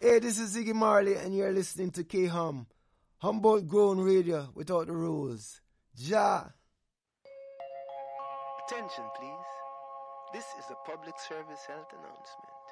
Hey, this is Ziggy Marley, and you're listening to K-Hum, Humboldt Grown Radio without the rules. Ja. Attention, please. This is a public service health announcement.